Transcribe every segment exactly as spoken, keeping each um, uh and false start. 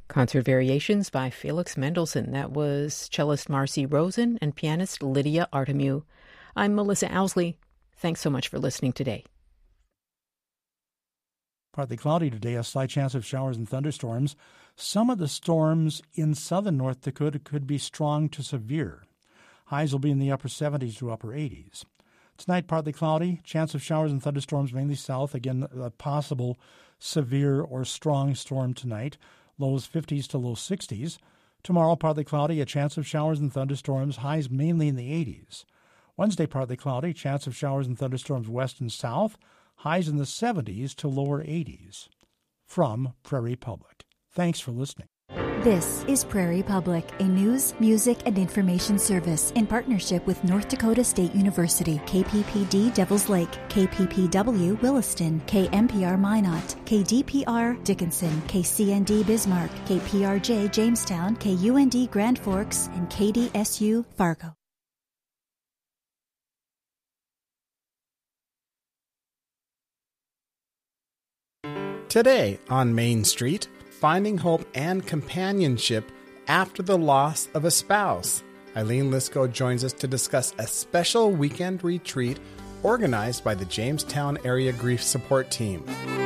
Concert Variations by Felix Mendelssohn. That was cellist Marcy Rosen and pianist Lydia Artemu. I'm Melissa Owsley. Thanks so much for listening today. Partly cloudy today, a slight chance of showers and thunderstorms. Some of the storms in southern North Dakota could be strong to severe. Highs will be in the upper seventies to upper eighties. Tonight, partly cloudy, chance of showers and thunderstorms mainly south. Again, a possible severe or strong storm tonight. Lows fifties to low sixties. Tomorrow, partly cloudy, a chance of showers and thunderstorms. Highs mainly in the eighties. Wednesday, partly cloudy, chance of showers and thunderstorms west and south. Highs in the seventies to lower eighties. From Prairie Public. Thanks for listening. This is Prairie Public, a news, music, and information service in partnership with North Dakota State University, K P P D Devils Lake, K P P W Williston, K M P R Minot, K D P R Dickinson, K C N D Bismarck, K P R J Jamestown, K U N D Grand Forks, and K D S U Fargo. Today on Main Street, finding hope and companionship after the loss of a spouse. Eileen Lisko joins us to discuss a special weekend retreat organized by the Jamestown Area Grief Support Team.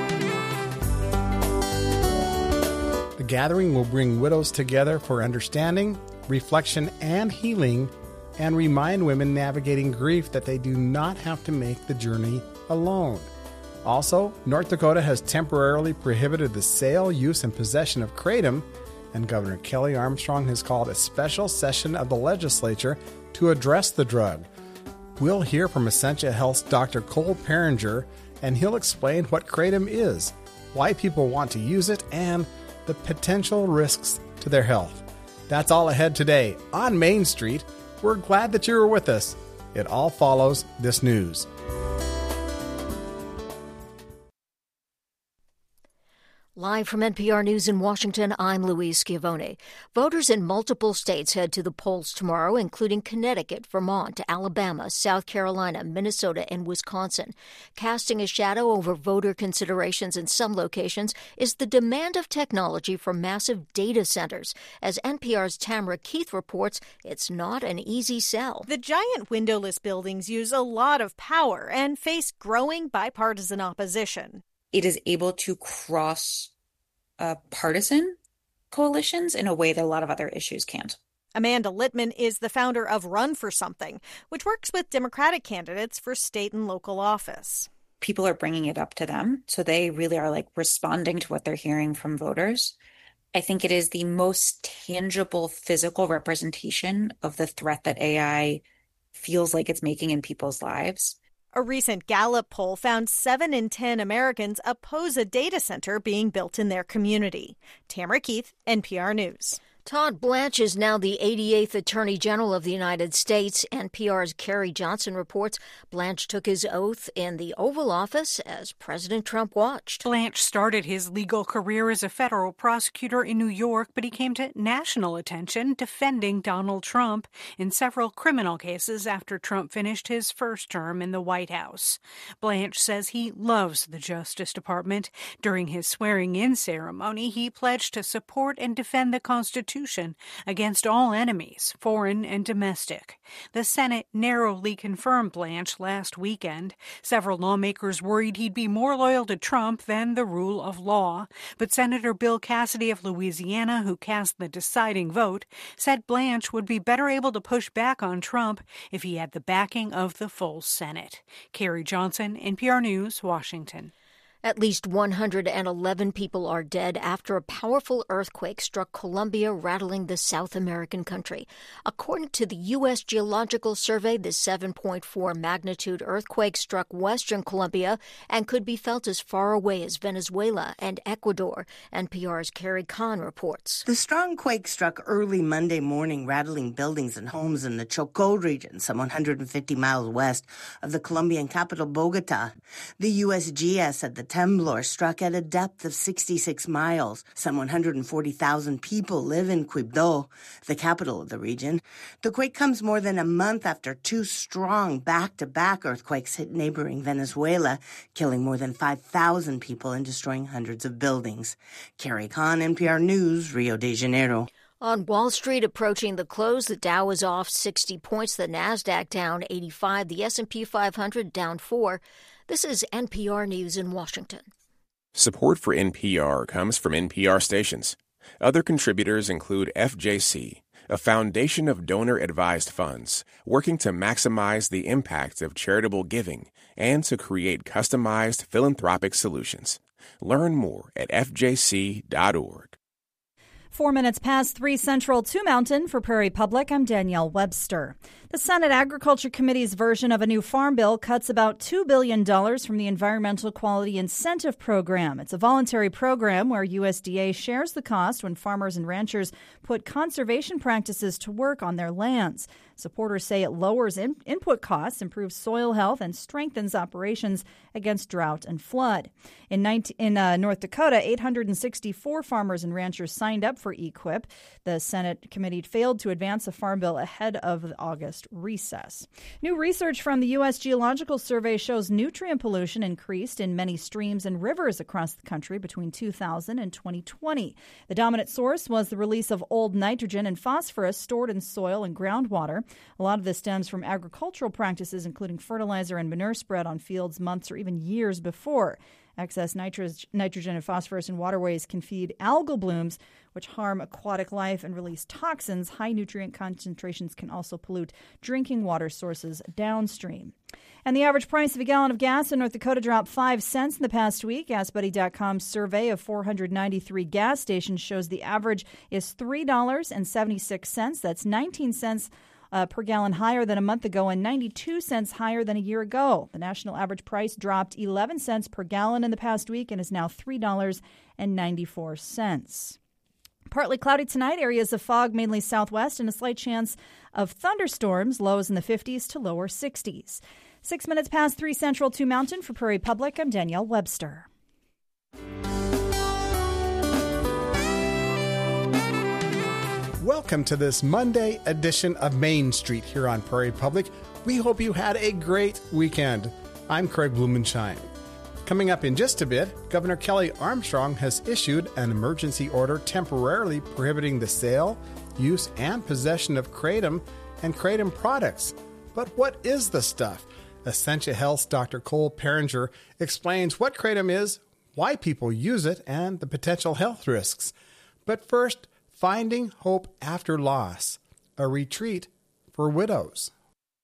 The gathering will bring widows together for understanding, reflection, and healing, and remind women navigating grief that they do not have to make the journey alone. Also, North Dakota has temporarily prohibited the sale, use, and possession of kratom, and Governor Kelly Armstrong has called a special session of the legislature to address the drug. We'll hear from Essentia Health's Doctor Cole Peringer, and he'll explain what kratom is, why people want to use it, and the potential risks to their health. That's all ahead today on Main Street. We're glad that you're with us. It all follows this news. Live from N P R News in Washington, I'm Louise Schiavone. Voters in multiple states head to the polls tomorrow, including Connecticut, Vermont, Alabama, South Carolina, Minnesota, and Wisconsin. Casting a shadow over voter considerations in some locations is the demand of technology for massive data centers. As N P R's Tamara Keith reports, it's not an easy sell. The giant windowless buildings use a lot of power and face growing bipartisan opposition. It is able to cross uh, partisan coalitions in a way that a lot of other issues can't. Amanda Littman is the founder of Run for Something, which works with Democratic candidates for state and local office. People are bringing it up to them, so they really are like responding to what they're hearing from voters. I think it is the most tangible physical representation of the threat that A I feels like it's making in people's lives. A recent Gallup poll found seven in ten Americans oppose a data center being built in their community. Tamara Keith, N P R News. Todd Blanche is now the eighty-eighth Attorney General of the United States. N P R's Carrie Johnson reports Blanche took his oath in the Oval Office as President Trump watched. Blanche started his legal career as a federal prosecutor in New York, but he came to national attention defending Donald Trump in several criminal cases after Trump finished his first term in the White House. Blanche says he loves the Justice Department. During his swearing-in ceremony, he pledged to support and defend the Constitution against all enemies, foreign and domestic. The Senate narrowly confirmed Blanche last weekend. Several lawmakers worried he'd be more loyal to Trump than the rule of law. But Senator Bill Cassidy of Louisiana, who cast the deciding vote, said Blanche would be better able to push back on Trump if he had the backing of the full Senate. Carrie Johnson, N P R News, Washington. At least one hundred eleven people are dead after a powerful earthquake struck Colombia, rattling the South American country. According to the U S Geological Survey, the seven point four magnitude earthquake struck western Colombia and could be felt as far away as Venezuela and Ecuador. N P R's Carrie Kahn reports. The strong quake struck early Monday morning, rattling buildings and homes in the Chocó region, some one hundred fifty miles west of the Colombian capital, Bogota. The U S G S said the temblor struck at a depth of sixty-six miles. Some one hundred forty thousand people live in Quibdó, the capital of the region. The quake comes more than a month after two strong back-to-back earthquakes hit neighboring Venezuela, killing more than five thousand people and destroying hundreds of buildings. Carrie Kahn, N P R News, Rio de Janeiro. On Wall Street, approaching the close, the Dow is off sixty points, the Nasdaq down eighty-five, the S and P five hundred down four. This is N P R News in Washington. Support for N P R comes from N P R stations. Other contributors include F J C, a foundation of donor-advised funds working to maximize the impact of charitable giving and to create customized philanthropic solutions. Learn more at f j c dot org. Four minutes past three Central, two Mountain. For Prairie Public, I'm Danielle Webster. The Senate Agriculture Committee's version of a new farm bill cuts about two billion dollars from the Environmental Quality Incentive Program. It's a voluntary program where U S D A shares the cost when farmers and ranchers put conservation practices to work on their lands. Supporters say it lowers in- input costs, improves soil health, and strengthens operations against drought and flood. In, nineteen, in uh, North Dakota, eight hundred sixty-four farmers and ranchers signed up for E Q I P. The Senate committee failed to advance a farm bill ahead of the August recess. New research from the U S Geological Survey shows nutrient pollution increased in many streams and rivers across the country between two thousand and twenty twenty. The dominant source was the release of old nitrogen and phosphorus stored in soil and groundwater. A lot of this stems from agricultural practices, including fertilizer and manure spread on fields months or even years before. Excess nitri- nitrogen and phosphorus in waterways can feed algal blooms, which harm aquatic life and release toxins. High nutrient concentrations can also pollute drinking water sources downstream. And the average price of a gallon of gas in North Dakota dropped five cents in the past week. GasBuddy dot com's survey of four hundred ninety-three gas stations shows the average is three dollars and seventy-six cents. That's nineteen cents Uh, per gallon higher than a month ago and ninety-two cents higher than a year ago. The national average price dropped eleven cents per gallon in the past week and is now three dollars and ninety-four cents. Partly cloudy tonight, areas of fog mainly southwest and a slight chance of thunderstorms, lows in the fifties to lower sixties. Six minutes past three Central, two Mountain. For Prairie Public, I'm Danielle Webster. Welcome to this Monday edition of Main Street here on Prairie Public. We hope you had a great weekend. I'm Craig Blumenschein. Coming up in just a bit, Governor Kelly Armstrong has issued an emergency order temporarily prohibiting the sale, use, and possession of kratom and kratom products. But what is the stuff? Essentia Health's Doctor Cole Peringer explains what kratom is, why people use it, and the potential health risks. But first, Finding Hope After Loss, a retreat for widows.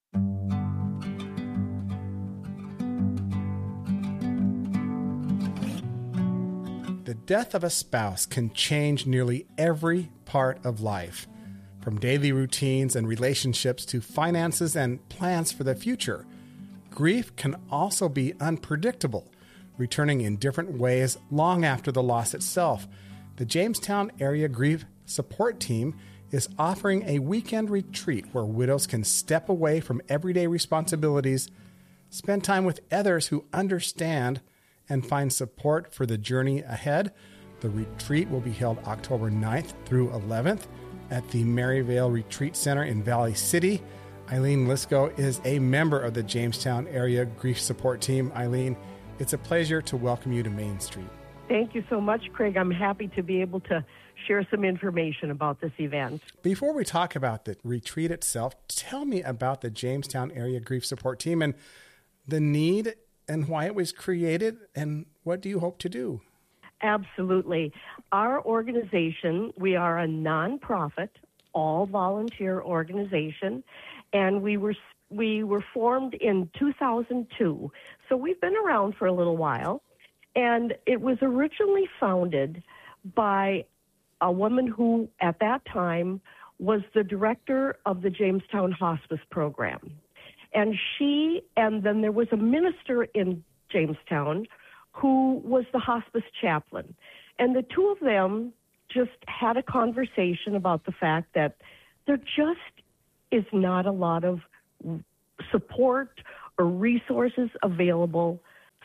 The death of a spouse can change nearly every part of life, from daily routines and relationships to finances and plans for the future. Grief can also be unpredictable, returning in different ways long after the loss itself. The Jamestown Area Grief Support Team is offering a weekend retreat where widows can step away from everyday responsibilities, spend time with others who understand, and find support for the journey ahead. The retreat will be held October ninth through eleventh at the Maryvale Retreat Center in Valley City. Eileen Lisko is a member of the Jamestown Area Grief Support Team. Eileen, it's a pleasure to welcome you to Main Street. Thank you so much, Craig. I'm happy to be able to share some information about this event. Before we talk about the retreat itself, tell me about the Jamestown Area Grief Support Team and the need and why it was created, and what do you hope to do? Absolutely. Our organization, we are a nonprofit, all-volunteer organization, and we were we were formed in two thousand two. So we've been around for a little while, and it was originally founded by a woman who, at that time, was the director of the Jamestown Hospice Program. And she, and then there was a minister in Jamestown who was the hospice chaplain. And the two of them just had a conversation about the fact that there just is not a lot of support or resources available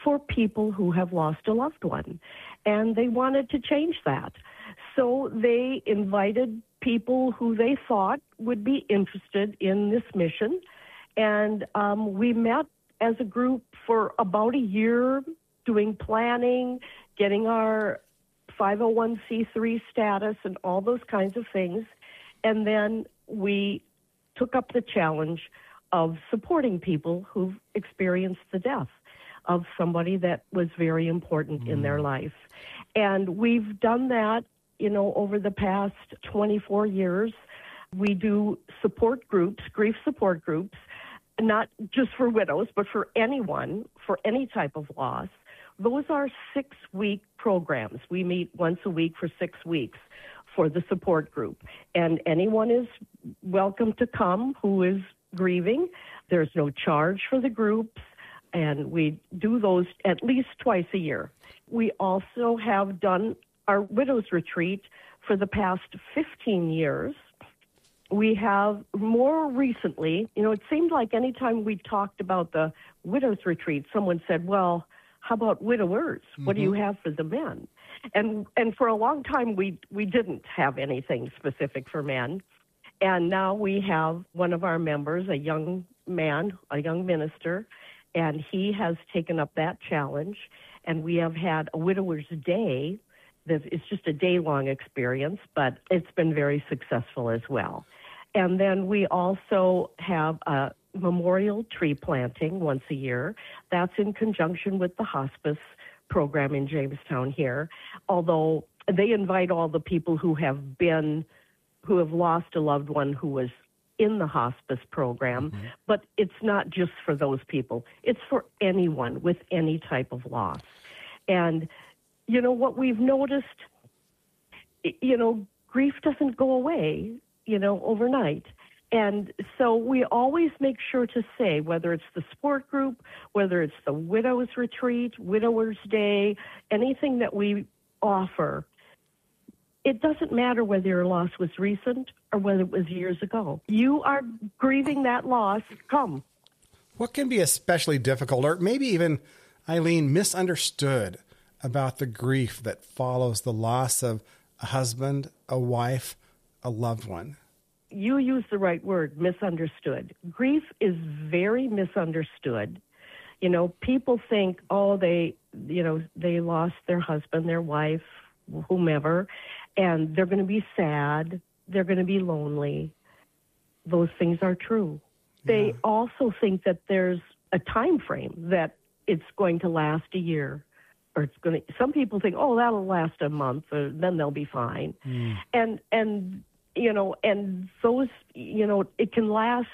for people who have lost a loved one. And they wanted to change that. So they invited people who they thought would be interested in this mission. And um, we met as a group for about a year doing planning, getting our five oh one c three status and all those kinds of things. And then we took up the challenge of supporting people who've experienced the death of somebody that was very important mm. in their life. And we've done that, you know, over the past twenty-four years. We do support groups, grief support groups, not just for widows, but for anyone, for any type of loss. Those are six-week programs. We meet once a week for six weeks for the support group. And anyone is welcome to come who is grieving. There's no charge for the groups, and we do those at least twice a year. We also have done our Widows Retreat for the past fifteen years. We have more recently, you know, it seemed like anytime we talked about the Widows Retreat, someone said, well, how about widowers? Mm-hmm. What do you have for the men? And and for a long time, we, we didn't have anything specific for men. And now we have one of our members, a young man, a young minister, and he has taken up that challenge. And we have had a Widower's Day. It's just a day-long experience, but it's been very successful as well. And then we also have a memorial tree planting once a year. That's in conjunction with the hospice program in Jamestown here, although they invite all the people who have been, who have lost a loved one who was in the hospice program, mm-hmm. but it's not just for those people. It's for anyone with any type of loss. And, you know, what we've noticed, you know, grief doesn't go away, you know, overnight. And so we always make sure to say, whether it's the support group, whether it's the Widow's Retreat, Widower's Day, anything that we offer, it doesn't matter whether your loss was recent or whether it was years ago. You are grieving that loss, come. What can be especially difficult, or maybe even, Eileen, misunderstood about the grief that follows the loss of a husband, a wife, a loved one? You use the right word, misunderstood. Grief is very misunderstood. You know, people think, oh, they, you know, they lost their husband, their wife, whomever, and they're going to be sad. They're going to be lonely. Those things are true. Yeah. They also think that there's a time frame, that it's going to last a year, or it's going to. Some people think, oh, that'll last a month, or then they'll be fine. Mm. And and you know, and those, you know, it can last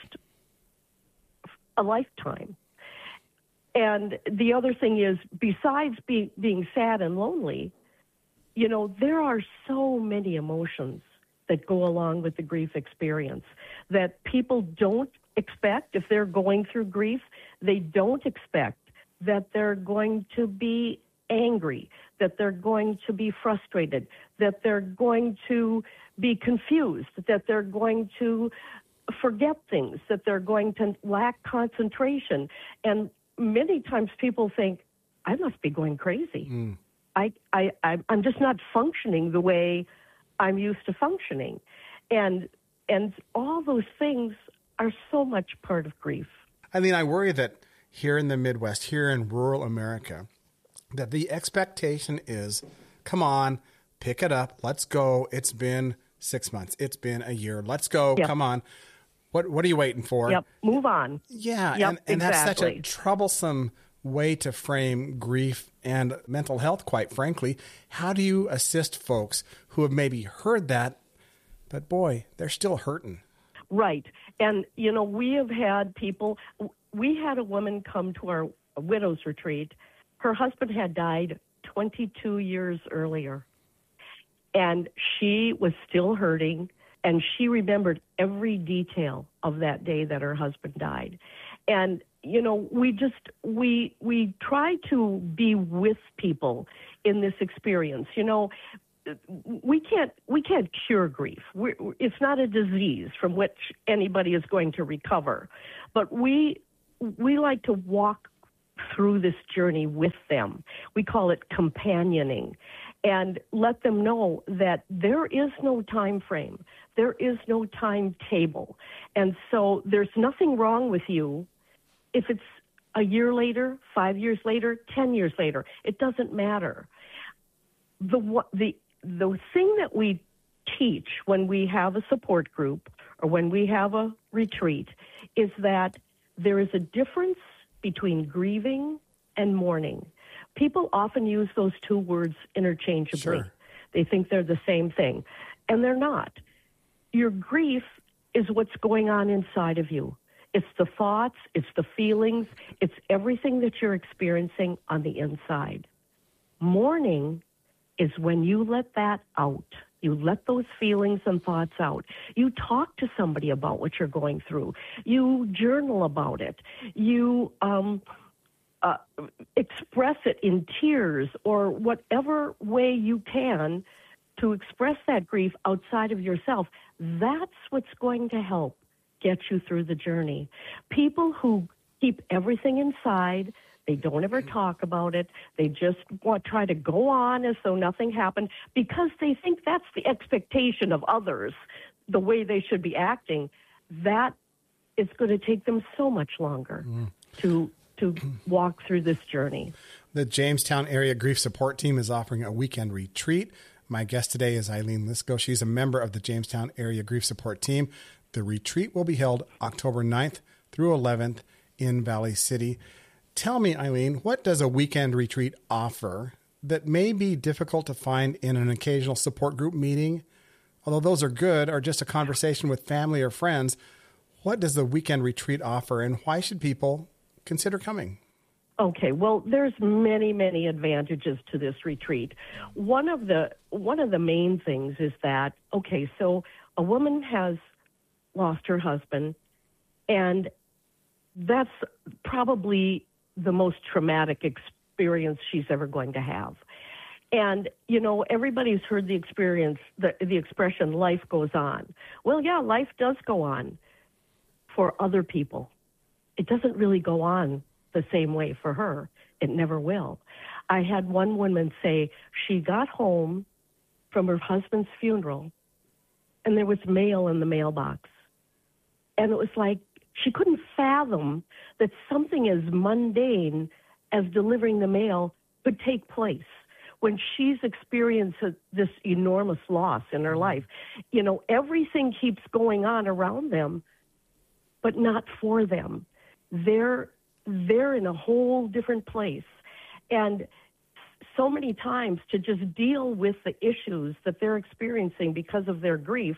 a lifetime. And the other thing is, besides be, being sad and lonely, you know, there are so many emotions that go along with the grief experience that people don't expect. If they're going through grief, they don't expect that they're going to be angry, that they're going to be frustrated, that they're going to be confused, that they're going to forget things, that they're going to lack concentration. And many times people think, I must be going crazy. Mm. I, I, I'm just not functioning the way I'm used to functioning. And and all those things are so much part of grief. I mean, I worry that here in the Midwest, here in rural America, that the expectation is, come on, pick it up, let's go. It's been six months. It's been a year. Let's go. Yep. Come on. What What are you waiting for? Yep. Move on. Yeah. Yep, and, and exactly. That's such a troublesome way to frame grief and mental health, quite frankly. How do you assist folks who have maybe heard that, but boy, they're still hurting? Right. And, you know, we have had people, we had a woman come to our Widow's Retreat. Her husband had died twenty-two years earlier, and she was still hurting, and she remembered every detail of that day that her husband died. And, you know, we just, we we try to be with people in this experience. You know, we can't we can't cure grief. We're, it's not a disease from which anybody is going to recover. But we we like to walk through this journey with them. We call it companioning. And let them know that there is no time frame. There is no timetable. And so there's nothing wrong with you if it's a year later, five years later, ten years later. It doesn't matter. The, the, the thing that we teach when we have a support group or when we have a retreat is that there is a difference between grieving and mourning. People often use those two words interchangeably. Sure. They think they're the same thing, and they're not. Your grief is what's going on inside of you. It's the thoughts, it's the feelings, it's everything that you're experiencing on the inside. Mourning is when you let that out. You let those feelings and thoughts out. You talk to somebody about what you're going through. You journal about it. You um, uh, express it in tears or whatever way you can to express that grief outside of yourself. That's what's going to help get you through the journey. People who keep everything inside, they don't ever talk about it. They just want try to go on as though nothing happened because they think that's the expectation of others, the way they should be acting. That is going to take them so much longer mm. to to walk through this journey. The Jamestown Area Grief Support Team is offering a weekend retreat. My guest today is Eileen Lisko. She's a member of the Jamestown Area Grief Support Team. The retreat will be held October ninth through eleventh in Valley City. Tell me, Eileen, what does a weekend retreat offer that may be difficult to find in an occasional support group meeting? Although those are good, or just a conversation with family or friends, what does the weekend retreat offer, and why should people consider coming? Okay, well, there's many, many advantages to this retreat. One of the one of the main things is that, okay, so a woman has lost her husband, and that's probably the most traumatic experience she's ever going to have. And, you know, everybody's heard the experience, the, the expression, life goes on. Well, yeah, life does go on for other people. It doesn't really go on the same way for her. It never will. I had one woman say she got home from her husband's funeral and there was mail in the mailbox. And it was like she couldn't fathom that something as mundane as delivering the mail could take place when she's experienced this enormous loss in her life. You know, everything keeps going on around them, but not for them. They're they're in a whole different place. And so many times to just deal with the issues that they're experiencing because of their grief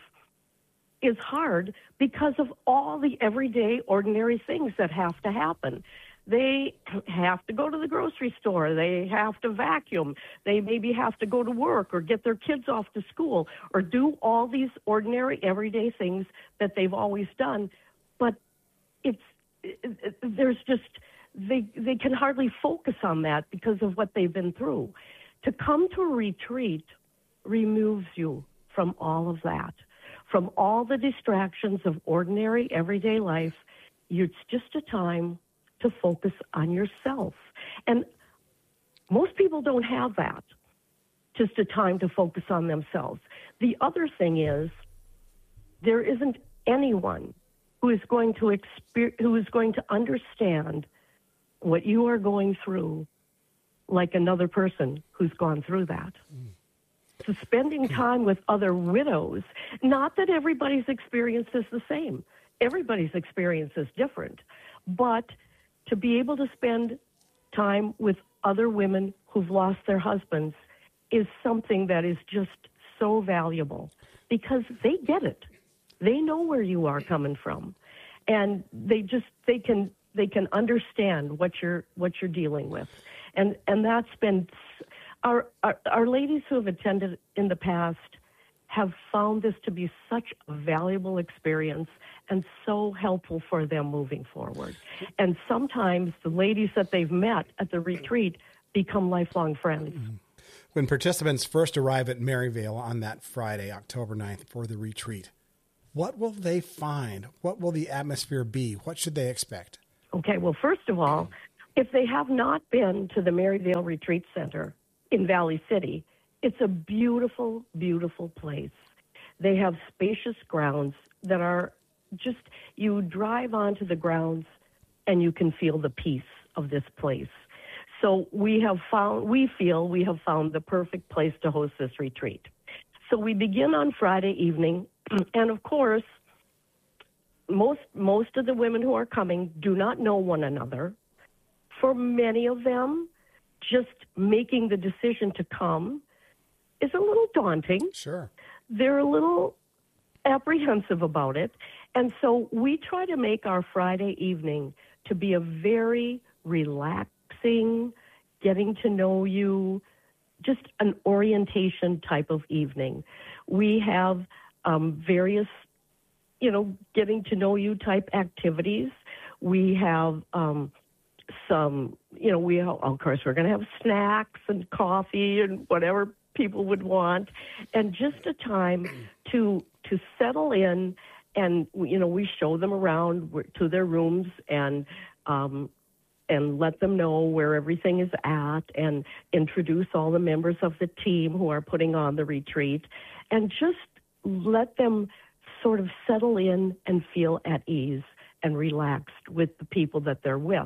is hard because of all the everyday, ordinary things that have to happen. They have to go to the grocery store. They have to vacuum. They maybe have to go to work or get their kids off to school or do all these ordinary, everyday things that they've always done. But it's it, it, there's just, they, they can hardly focus on that because of what they've been through. To come to a retreat removes you from all of that, from all the distractions of ordinary, everyday life. It's just a time to focus on yourself. And most people don't have that, just a time to focus on themselves. The other thing is there isn't anyone who is going to exper- who is going to understand what you are going through like another person who's gone through that. Mm. So spending time with other widows, not that everybody's experience is the same. Everybody's experience is different. But to be able to spend time with other women who've lost their husbands is something that is just so valuable because they get it. They know where you are coming from, and they just they can they can understand what you're what you're dealing with, and and that's been our our, our ladies who have attended in the past have found this to be such a valuable experience and so helpful for them moving forward. And sometimes the ladies that they've met at the retreat become lifelong friends. When participants first arrive at Maryvale on that Friday, October ninth, for the retreat, what will they find? What will the atmosphere be? What should they expect? Okay, well, first of all, if they have not been to the Maryvale Retreat Center in Valley City, it's a beautiful, beautiful place. They have spacious grounds that are just, you drive onto the grounds and you can feel the peace of this place. So we have found, we feel we have found the perfect place to host this retreat. So we begin on Friday evening, and of course, most most of the women who are coming do not know one another. For many of them, just making the decision to come is a little daunting. Sure. They're a little apprehensive about it. And so we try to make our Friday evening to be a very relaxing, getting to know you, just an orientation type of evening. We have um, various, you know, getting to know you type activities. We have um, some, you know, we have, of course, we're going to have snacks and coffee and whatever people would want, and just a time to to settle in. And, you know, we show them around to their rooms and um, and let them know where everything is at and introduce all the members of the team who are putting on the retreat, and just let them sort of settle in and feel at ease and relaxed with the people that they're with.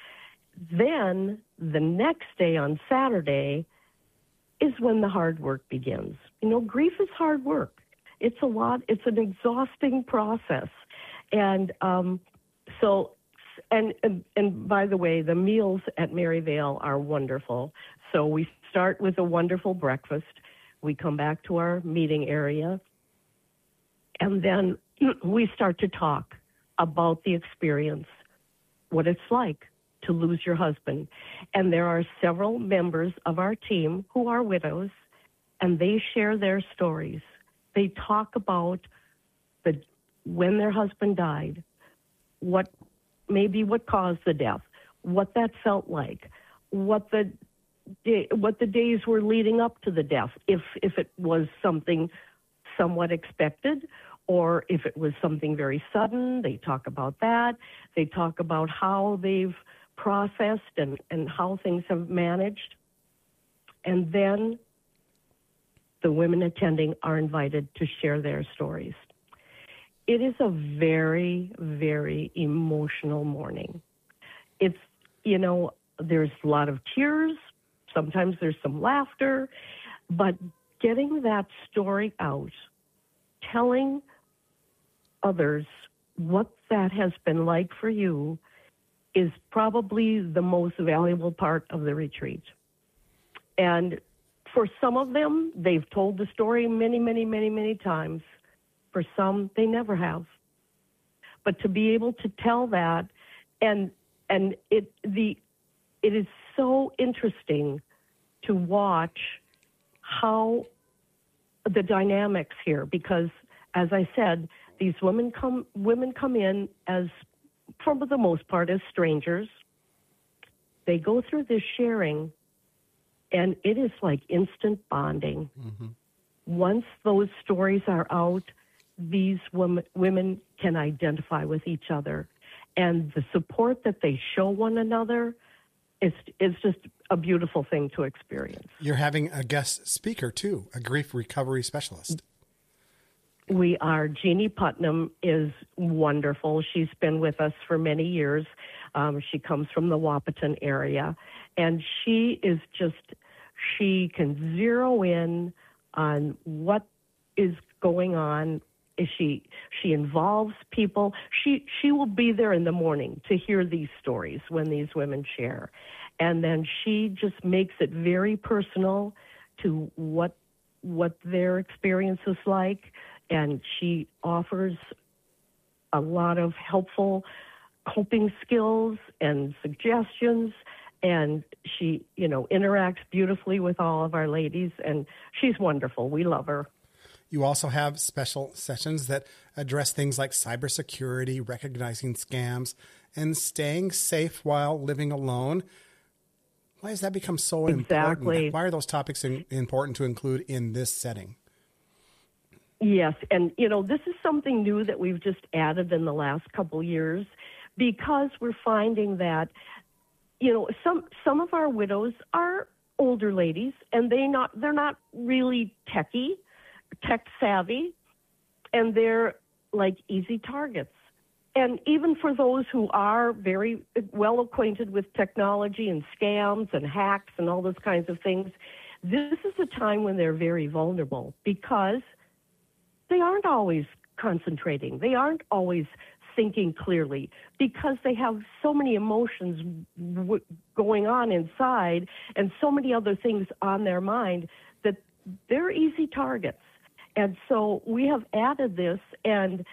Then the next day on Saturday is when the hard work begins. You know, grief is hard work. It's a lot. It's an exhausting process. And um, so, and, and and by the way, the meals at Maryvale are wonderful. So we start with a wonderful breakfast. We come back to our meeting area, and then we start to talk about the experience, what it's like to lose your husband. And there are several members of our team who are widows, and they share their stories. They talk about the when their husband died, what maybe what caused the death, what that felt like, what the what the days were leading up to the death, if if it was something somewhat expected, or if it was something very sudden. They talk about that. They talk about how they've processed and, and how things have managed. And then the women attending are invited to share their stories. It is a very, very emotional morning. It's, you know, there's a lot of tears. Sometimes there's some laughter. But getting that story out, telling others what that has been like for you, is probably the most valuable part of the retreat. And for some of them, they've told the story many, many, many, many times. For some, they never have. But to be able to tell that, and and it the it is so interesting to watch how the dynamics here, because as I said, these women come women come in as, for the most part, as strangers. They go through this sharing, and it is like instant bonding. Mm-hmm. Once those stories are out, these women, women can identify with each other. And the support that they show one another is, is just a beautiful thing to experience. You're having a guest speaker, too, a grief recovery specialist. We are. Jeannie Putnam is wonderful. She's been with us for many years. Um, she comes from the Wahpeton area, and she is just, she can zero in on what is going on. She she involves people. She she will be there in the morning to hear these stories when these women share, and then she just makes it very personal to what what their experience is like. And she offers a lot of helpful coping skills and suggestions. And she, you know, interacts beautifully with all of our ladies. And she's wonderful. We love her. You also have special sessions that address things like cybersecurity, recognizing scams, and staying safe while living alone. Why has that become so exactly. important? Why are those topics in, important to include in this setting? Yes, and, you know, this is something new that we've just added in the last couple years, because we're finding that you know, some some of our widows are older ladies, and they not they're not really techie, tech savvy, and they're like easy targets. And even for those who are very well acquainted with technology and scams and hacks and all those kinds of things, this is a time when they're very vulnerable because they aren't always concentrating. They aren't always thinking clearly because they have so many emotions w- going on inside and so many other things on their mind that they're easy targets. And so we have added this, and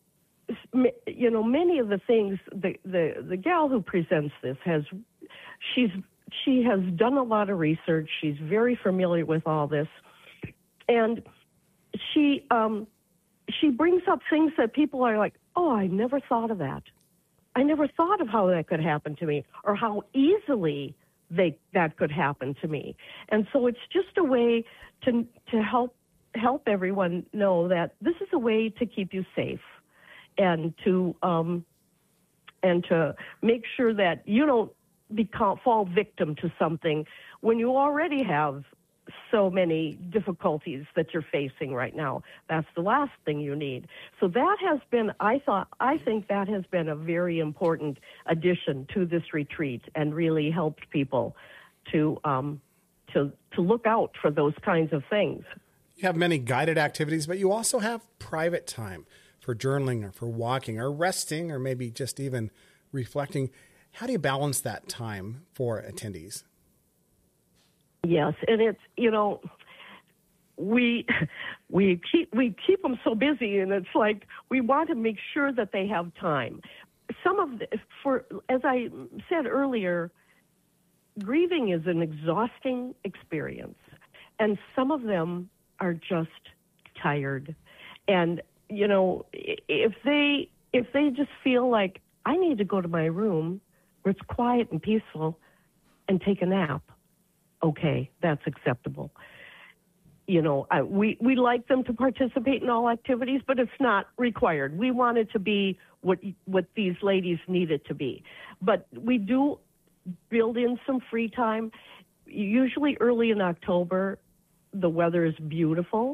you know, many of the things the the, the gal who presents this has, she's she has done a lot of research. She's very familiar with all this, and she um, she brings up things that people are like, oh, I never thought of that. I never thought of how that could happen to me, or how easily they that could happen to me. And so it's just a way to to help help everyone know that this is a way to keep you safe, and to um, and to make sure that you don't become fall victim to something when you already have so many difficulties that you're facing right now. That's the last thing you need. So that has been, I thought, I think that has been a very important addition to this retreat, and really helped people to um, to to look out for those kinds of things. You have many guided activities, but you also have private time for journaling or for walking or resting or maybe just even reflecting. How do you balance that time for attendees? Yes, and it's, you know, we we keep we keep them so busy, and it's like we want to make sure that they have time. Some of the, for as I said earlier, grieving is an exhausting experience, and some of them are just tired. And you know, if they if they just feel like I need to go to my room where it's quiet and peaceful and take a nap, okay, that's acceptable. You know, I, we, we like them to participate in all activities, but it's not required. We want it to be what what these ladies need it to be. But we do build in some free time. Usually early in October, the weather is beautiful,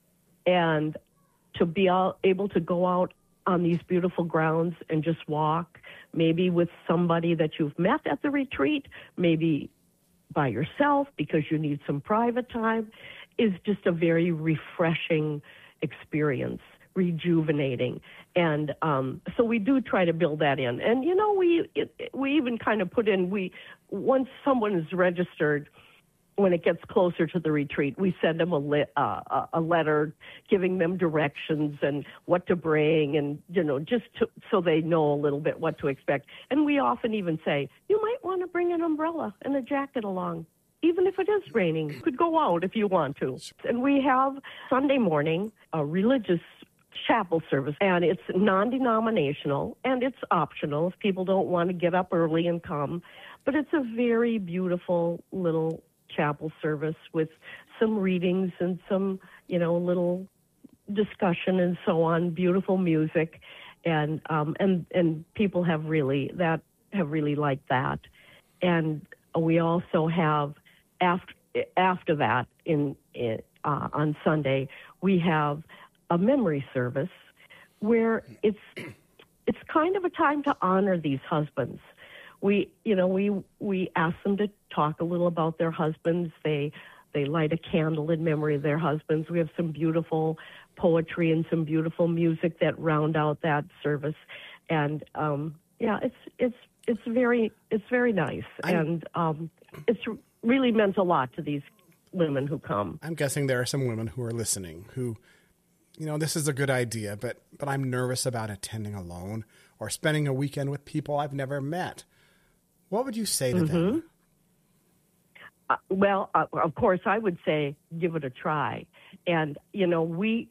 and to be able to go out on these beautiful grounds and just walk, maybe with somebody that you've met at the retreat, maybe by yourself because you need some private time, is just a very refreshing experience, rejuvenating. And um, so we do try to build that in. And, you know, we it, we even kind of put in, we once someone is registered, when it gets closer to the retreat, we send them a, li- uh, a letter giving them directions and what to bring, and, you know, just to, so they know a little bit what to expect. And we often even say, you might want to bring an umbrella and a jacket along. Even if it is raining, you could go out if you want to. And we have Sunday morning a religious chapel service, and it's non-denominational, and it's optional if people don't want to get up early and come. But it's a very beautiful little chapel service with some readings and some, you know, little discussion and so on, beautiful music. And um, and and people have really, that have really liked that. And we also have, after after that, in, in uh, on Sunday, we have a memory service where it's it's kind of a time to honor these husbands. We, you know, we we ask them to talk a little about their husbands. They they light a candle in memory of their husbands. We have some beautiful poetry and some beautiful music that round out that service. And um, yeah, it's it's it's very it's very nice, I'm, and um, it's really meant a lot to these women who come. I'm guessing there are some women who are listening who, you know, this is a good idea, but but I'm nervous about attending alone or spending a weekend with people I've never met. What would you say to mm-hmm. them? Uh, well, uh, of course, I would say give it a try. And, you know, we,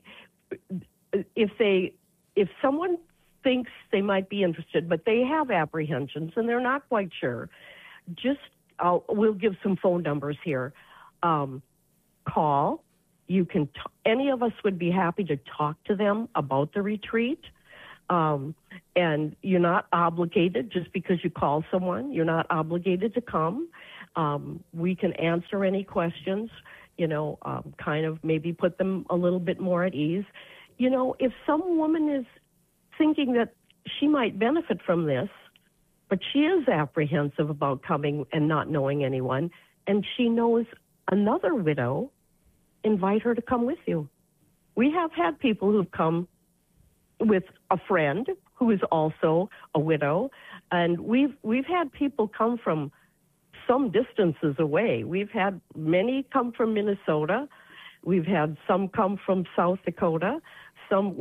if they, if someone thinks they might be interested, but they have apprehensions and they're not quite sure, just, I'll, we'll give some phone numbers here. Um, call. You can, t- any of us would be happy to talk to them about the retreat. Um, and you're not obligated just because you call someone. You're not obligated to come. Um, we can answer any questions, you know, um, kind of maybe put them a little bit more at ease. You know, if some woman is thinking that she might benefit from this, but she is apprehensive about coming and not knowing anyone, and she knows another widow, invite her to come with you. We have had people who've come with a friend who is also a widow, and we've we've had people come from some distances away. We've had many come from Minnesota. We've had some come from South Dakota. Some